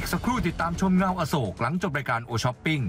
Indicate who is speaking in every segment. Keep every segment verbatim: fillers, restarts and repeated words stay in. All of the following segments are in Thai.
Speaker 1: กสักครู่ติดตามชมเงาอโศกหลังจบรายการโอช้อปปิ้ง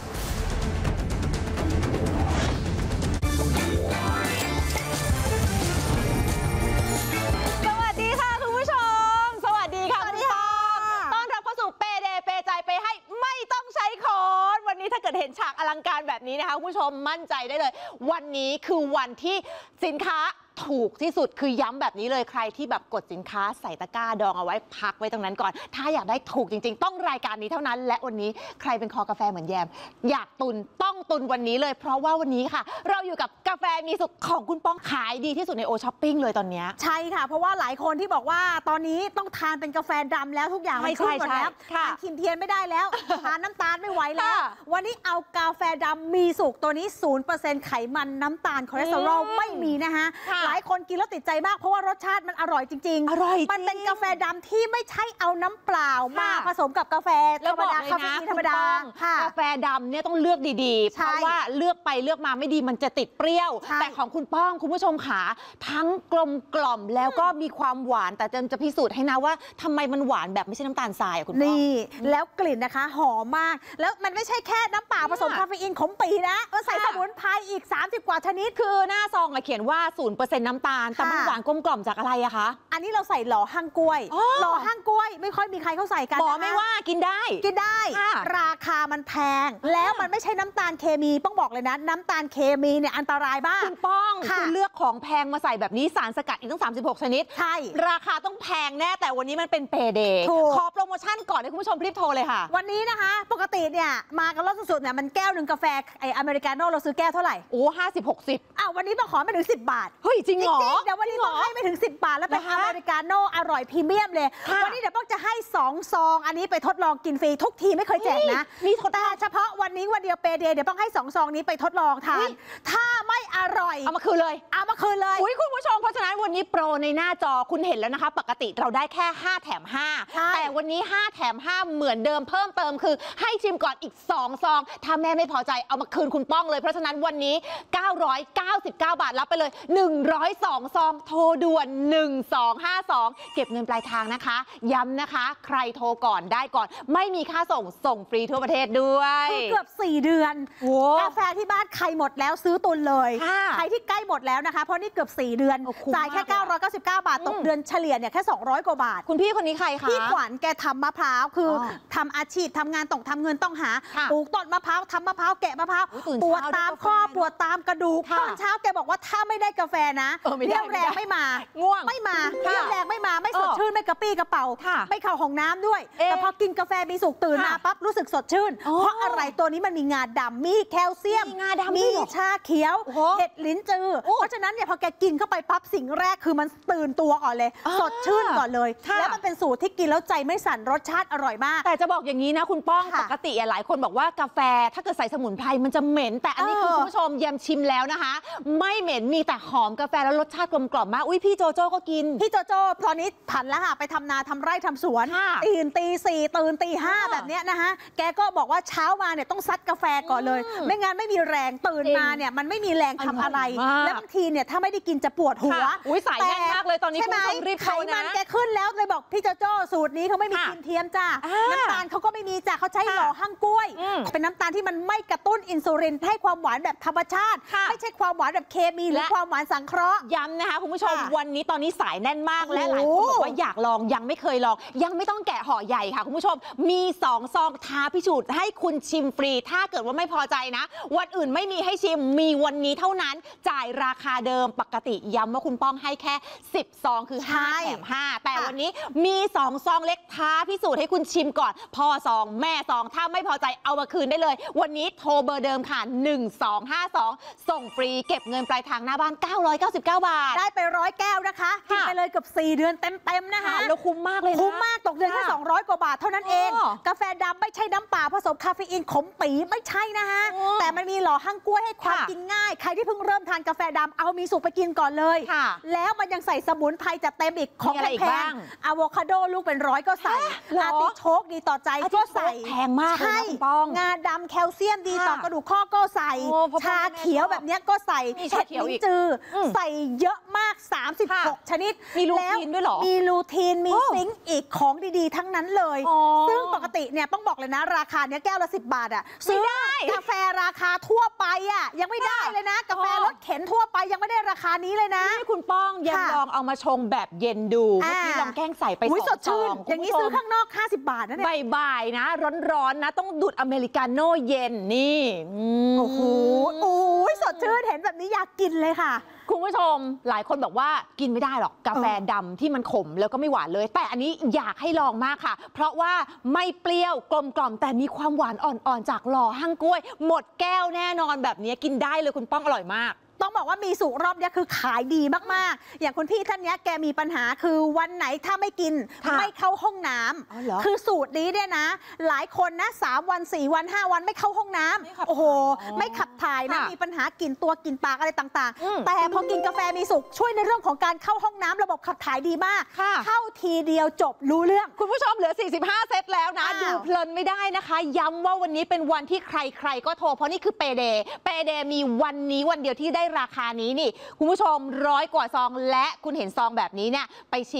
Speaker 2: สวัสดีค่ะคุณผู้ชมสวัสดีค่ะคุณพ่อต้อนรับเข้าสู่เปเดเปใจไปให้ไม่ต้องใช้โค้ดวันนี้ถ้าเกิดเห็นฉากอลังการแบบนี้นะคะคุณผู้ชมมั่นใจได้เลยวันนี้คือวันที่สินค้าถูกที่สุดคือย้ำแบบนี้เลยใครที่แบบกดสินค้าใส่ตะกร้าดองเอาไว้พักไว้ตรงนั้นก่อนถ้าอยากได้ถูกจริงๆต้องรายการนี้เท่านั้นและวันนี้ใครเป็นคอกาแฟเหมือนแยมอยากตุนต้องตุนวันนี้เลยเพราะว่าวันนี้ค่ะเราอยู่กับกาแฟมีสุขของคุณป้องขายดีที่สุดในโอช้อปปิ้งเลยตอนนี้
Speaker 3: ใช่ค่ะเพราะว่าหลายคนที่บอกว่าตอนนี้ต้องทานเป็นกาแฟดำแล้วทุกอย่างมันขึ้นหมดแล้วทานขินเทียนไม่ได้แล้วทานน้ำตาลไม่ไหวแล้ววันนี้เอากาแฟดำมีสุขตัวนี้ ศูนย์เปอร์เซ็นต์ ไขมันน้ำตาลคอเลสเตอรอลไม่มีนะคะหลายคนกินแล้วติดใจมากเพราะว่ารสชาติมันอร่อยจริงๆอร่อยมันเป็นกาแฟดำที่ไม่ใช่เอาน้ำเปล่ามาผสมกับกาแฟธรรมดาคาเฟอีนธรรมดาก
Speaker 2: าแฟดำเนี่ยต้องเลือกดีๆเพราะว่าเลือกไปเลือกมาไม่ดีมันจะติดเปรี้ยวแต่ของคุณป้องคุณผู้ชมขาทั้งกลมกล่อมแล้วก็มีความหวานแต่จะจะพิสูจน์ให้นะว่าทำไมมันหวานแบบไม่ใช่น้ำตาลทรายคุณป้อง
Speaker 3: นี่แล้วกลิ่นนะคะหอมมากแล้วมันไม่ใช่แค่น้ำเปล่าผสมคาเฟอีนขมปีนะก็ใส่สมุนไพรอีกสามสิบกว่าชนิด
Speaker 2: คือหน้าซองเขียนว่า ศูนย์เปอร์เซ็นต์ น้ำตาลแต่มันหวานกลมกล่อมจากอะไรอะคะ
Speaker 3: อันนี้เราใส่หล่อห้างกล้วยหล่อห้างกล้วยไม่ค่อยมีใครเขาใส่กัน
Speaker 2: บอกไม่ว่ากินได้
Speaker 3: กินได้ราคามันแพงแล้วมันไม่ใช่น้ำตาลเคมีต้องบอกเลยนะน้ำตาลเคมีเนี่ยอันตรายมาก
Speaker 2: คุณป้องคือเลือกของแพงมาใส่แบบนี้สารสกัดอีกตั้งสามสิบหกชนิด
Speaker 3: ใช่
Speaker 2: ราคาต้องแพงแน่แต่วันนี้มันเป็นเปเดย์ขอโปรโมชั่นก่อนให้คุณผู้ชมรีบโทรเลยค่ะ
Speaker 3: วันนี้นะคะปกติเนี่ยมากันรถสุดๆเนี่ยมันแก้วหนึ่งกาแฟไออเมริกาโน่เราซื้อแก้วเท่าไหร่
Speaker 2: โอ้ห้าสิบหกสิบ
Speaker 3: อ้าววันนี้มาขอไม่ถึงสิบบาท
Speaker 2: เฮ้ยจริงเหรอ
Speaker 3: เดี๋ยววันนี้มาให้ไม่ถึงสิบบาทแล้วเป็นอเมริกาโน่อร่อยพรีเมียมเลยวันนี้เดี๋ยวป้องจะให้สองซองอันนี้ไปทดลองกินฟรีทุกทีไม่เคยแจกนะ
Speaker 2: มีทด
Speaker 3: แต่เฉพาะวันนี้วันเดียวเปเดย์เดี๋ยวป้องให้สองซองนี้ไปทดลองทานถ้าไม่อร่อย
Speaker 2: เอามาคืนเลย
Speaker 3: เอามาคืนเลย
Speaker 2: อุ้ยคุณผู้ชมเพราะฉะนั้นวันนี้โปรในหน้าจอคุณเห็นแล้วนะคะปกติเราได้แค่ห้าแถมห้าแต่วันนี้ห้าแถมห้าเหมือนเดิมเพิ่มเติมคือให้ชิมก่อนอีกสองซองถ้าแม่ไม่พอใจเอามาคืนคุณป้องเลยเพราะฉะนั้นวันนี้เก้าร้อยเก้าสิบเก้าบาทรับไปเลยหนึ่งร้อยสองซองโทรด่วนหนึ่งสองห้าสองเก็บเงินปลายทางนะคะย้ำนะคะใครโทรก่อนได้ก่อนไม่มีค่าส่งส่งฟรีทั่วประเทศด้วย
Speaker 3: เกือบสี่เดือนกาแฟที่บ้านใครหมดแล้วซื้อตุนเลยใครที่ใกล้หมดแล้วนะคะเพราะนี่เกือบสี่เดือนจ่ายแค่เก้าร้อยเก้าสิบเก้าบาทตกเดือนเฉลี่ยเนี่ยแค่สองร้อยกว่าบาท
Speaker 2: คุณพี่คนนี้ใครคะ
Speaker 3: พี่ขวัญแกทำมะพร้าวคือทำอาชีพทำงานต้องทำเงินต้องหาปลูกต้นมะพร้าวทำมะพร้าวแกะมะพร้าวปวดตามข้อปวดตามกระดูกตอนเช้าแกบอกว่าถ้าไม่ได้กาแฟนะเรี่ยวแรงไม่มา
Speaker 2: ง่วง
Speaker 3: ไม่มาเรี่ยวแรงไม่มาไม่สดชื่นไม่กระปี้กระเป๋าไม่เข้าห้องน้ำด้วยแต่พอกินกาแฟมีสุขตื่นมาปั๊บรู้สึกสดชื่นเพราะอะไรตัวนี้มันมีงาดำมีแคลเซียมมีชาเขียวเห็ดลิ้นจือเพราะฉะนั้นเนี่ยพอแกกินเข้าไปปั๊บสิ่งแรกคือมันตื่นตัวก่อนเลยสดชื่นก่อนเลยแล้วมันเป็นสูตรที่กินแล้วใจไม่สั่นรสชาติอร่อยมาก
Speaker 2: แต่จะบอกอย่างนี้นะคุณป้องปกติหลายคนบอกว่ากาแฟถ้าเกิดใส่สมุนไพรมันจะเหม็นแต่อันนี้คือคุณผู้ชมยำชิมแล้วนะคะไม่เหม็นมีแต่หอมกาแฟแล้วรสชาติกลมกล่อมมากอุ้ยพี่โจโจ้ก็กิน
Speaker 3: พี่โจโจ้ตอนนี้ผันแล้วค่ะไปทำนาทำไร่ทำสวนตื่นตีสี่ตื่นตีห้าแบบนี้นะคะแกก็บอกว่าเช้ามาเนี่ยต้องซัดกาแฟก่อนเลยไม่งั้นไม่มีแรงตื่นมาเนี่ยมันไม่มีแรงทำอะไรแล้วบางทีเนี่ยถ้าไม่ได้กินจะปวดหัว
Speaker 2: อุ้ยสายแน่นมากเลยตอนนี้คุณผู้ชมรีบ
Speaker 3: ไขมันแกขึ้นแล้วเลยบอกพี่โจโจ้สูตรนี้เขาไม่มีกินเทียมจ้าน้ำตาลเขาก็ไม่มีจ้าเขาใช้หล่อห้างกล้วยเป็นน้ำตาลที่มันไม่กระตุ้นอินซูลินให้ความหวานแบบธรรมชาติไม่ใช่ความหวานแบบเคมีหรือความหวานสังเคราะห์
Speaker 2: ย้ำนะคะคุณผู้ชมวันนี้ตอนนี้สายแน่นมากและหลายคนบอกว่าอยากลองยังไม่เคยลองยังไม่ต้องแกะห่อใหญ่ค่ะคุณผู้ชมมีสองซองท้าพิสูจน์ให้คุณชิมฟรีถ้าเกิดว่าไม่พอใจนะวันอื่นไม่มีให้ชิมมีวันนี้เท่านั้นจ่ายราคาเดิมปกติย้ำว่าคุณป้องให้แค่สิบซองคือห้าแถมห้าแต่วันนี้มีสองซองเล็กท้าพิสูจน์ให้คุณชิมก่อนพ่อซองแม่ซองถ้าไม่พอใจเอามาคืนได้เลยวันนี้โทรเบอร์เดิมค่ะหนึ่งสองห้าสองส่งฟรีเก็บเงินปลายทางหน้าบ้านเก้าร้อยเก้าสิบเก้าบาท
Speaker 3: ได้ไปร้อยแก้วนะคะกินไปเลยเกือบสี่เดือนเต็มๆนะคะ
Speaker 2: แล้วคุ้มมากเลยนะ
Speaker 3: คุ้มมากตกเดือนแค่สองร้อยกว่าบาทเท่านั้นเองกาแฟดำไม่ใช่น้ำเปล่าผสมคาเฟอีนขมปีไม่ใช่นะคะแต่มันมีหล่อห้างกล้วยให้ความกินง่ายใครที่เพิ่งเริ่มทานกาแฟดำเอามีสุกไปกินก่อนเลยแล้วมันยังใส่สมุนไพรจัดเต็มอีกของแพงอะโวคาโดลูกเป็นร้อยก็ใส่อาติโชคดีต่อใจก็ใส่
Speaker 2: แพงมากเลยนะป้อง
Speaker 3: งาดำแคลเซียมดีต่อกระดูกข้อก็ใส่ชาเขียวแบบนี้ก็ใส่เห็ดลิ้นจือใส่เยอะมากสามสิบหกชนิด
Speaker 2: มีลูทีนด้วยเหรอ
Speaker 3: มีลูทีนมีซิงค์อีกของดีๆทั้งนั้นเลยซึ่งปกติเนี่ยต้องบอกเลยนะราคาเนี้ยแก้วละสิบบาทอ่ะซื้อกาแฟราคาทั่วไปอ่ะยังไม่ได้เลยนะกาแฟรถเข็นทั่วไปยังไม่ได้ราคานี้เลยนะ
Speaker 2: นี่คุณป้องยังลองเอามาชงแบบเย็นดูเมื่อกี้ลองแกล้งใส่ไปสองซอง
Speaker 3: อย่างนี้ซื้อข้างนอกห้าสิบบาทนะเนี่ย
Speaker 2: บ่ายๆนะร้อนๆนะต้องดูดอเมริกาโน่เย็นนี่
Speaker 3: โอ้โหโอ้ยสดชื่นเห็นแบบนี้อยากกินเลยค่ะ
Speaker 2: คุณผู้ชมหลายคนบอกว่ากินไม่ได้หรอกกาแฟดำที่มันขมแล้วก็ไม่หวานเลยแต่อันนี้อยากให้ลองมากค่ะเพราะว่าไม่เปรี้ยวกลมกล่อมแต่มีความหวานอ่อนๆจากหล่อหั่งกล้วยหมดแก้วแน่นอนแบบนี้กินได้เลยคุณป้องอร่อยมาก
Speaker 3: ต้องบอกว่ามีสูตรรอบนี้คือขายดีมากๆอย่างคุณพี่ท่านนี้แกมีปัญหาคือวันไหนถ้าไม่กินไม่เข้าห้องน้ำคือสูตรนี้เนี่ยนะหลายคนนะสามวันสี่วันห้าวันไม่เข้าห้องน้ำโอ้โหไม่ขับถ่ายนะมีปัญหากลิ่นตัวกลิ่นปากอะไรต่างๆแต่พอกินกาแฟมีสุขช่วยในเรื่องของการเข้าห้องน้ำระบบขับถ่ายดีมากเข้าทีเดียวจบรู้เรื่อง
Speaker 2: คุณผู้ชมเหลือสี่สิบห้าเซตแล้วนะดูเพลินไม่ได้นะคะย้ำว่าวันนี้เป็นวันที่ใครๆก็โทรเพราะนี่คือเปเดย์เปเดย์มีวันนี้วันเดียวที่ได้ราคานี้นี่คุณผู้ชมร้อยกว่าซองและคุณเห็นซองแบบนี้เนี่ยไปชิม